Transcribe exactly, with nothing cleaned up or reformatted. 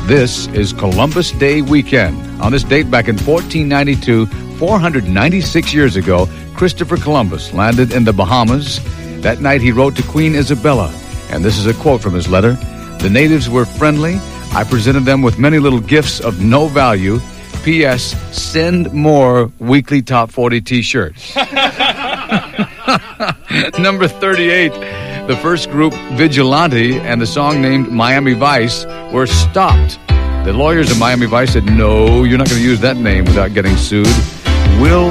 This is Columbus Day weekend. On this date back in fourteen ninety-two, four hundred ninety-six years ago, Christopher Columbus landed in the Bahamas. That night he wrote to Queen Isabella, and this is a quote from his letter. The natives were friendly. I presented them with many little gifts of no value. P S. Send more weekly Top forty T-shirts. Number thirty-eight, the first group, Vigilante, and the song named Miami Vice were stopped. The lawyers of Miami Vice said, no, you're not going to use that name without getting sued. Will